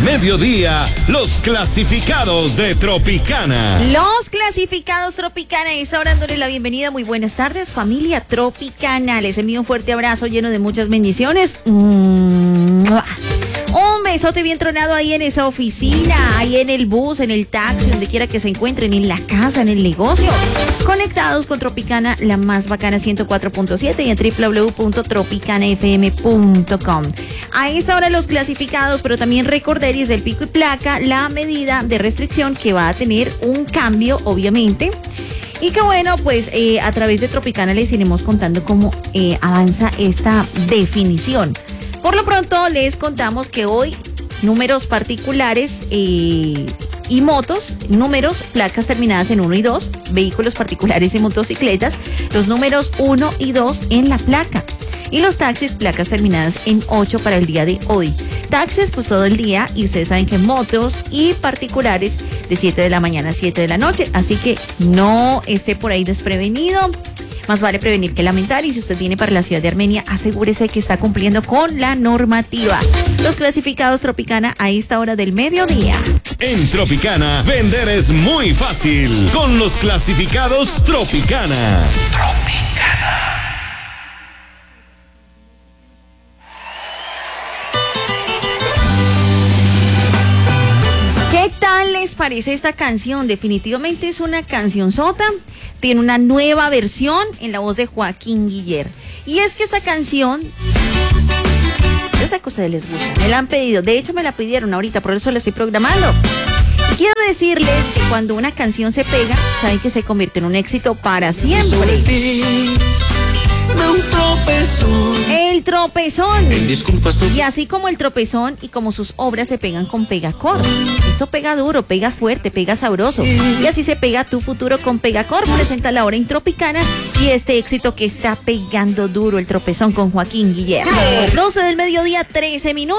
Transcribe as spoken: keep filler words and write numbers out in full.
mediodía, los clasificados de Tropicana. Los clasificados Tropicana, y ahora dándole la bienvenida. Muy buenas tardes, familia Tropicana. Les envío un fuerte abrazo lleno de muchas bendiciones. ¡Mua! Un besote bien tronado ahí en esa oficina, ahí en el bus, en el taxi, donde quiera que se encuentren, en la casa, en el negocio. Conectados con Tropicana, la más bacana ciento cuatro punto siete y en doble u doble u doble u punto tropicana f m punto com. A esta hora los clasificados, pero también recorderis del pico y placa, la medida de restricción que va a tener un cambio, obviamente. Y que bueno, pues eh, a través de Tropicana les iremos contando cómo eh, avanza esta definición. Por lo pronto les contamos que hoy números particulares eh, y motos, números, placas terminadas en uno y dos, vehículos particulares y motocicletas, los números uno y dos en la placa. Y los taxis, placas terminadas en ocho para el día de hoy. Taxis, pues todo el día, y ustedes saben que motos y particulares de siete de la mañana a siete de la noche, así que no esté por ahí desprevenido. Más vale prevenir que lamentar, y si usted viene para la ciudad de Armenia, asegúrese que está cumpliendo con la normativa. Los clasificados Tropicana a esta hora del mediodía. En Tropicana, vender es muy fácil con los clasificados Tropicana. Tropicana. ¿Qué tal les parece esta canción? Definitivamente es una canción sota. Tiene una nueva versión en la voz de Joaquín Guiller. Y es que esta canción, yo sé que a ustedes les gusta, me la han pedido. De hecho, me la pidieron ahorita, por eso la estoy programando. Y quiero decirles que cuando una canción se pega, saben que se convierte en un éxito para siempre. Un tropezón. El tropezón. Disculpas, y así como el tropezón y como sus obras se pegan con Pegacor. Esto pega duro, pega fuerte, pega sabroso. Y así se pega tu futuro con Pegacor. Presenta la hora en Tropicana y este éxito que está pegando duro, el tropezón con Joaquín Guillermo. doce del mediodía, trece minutos.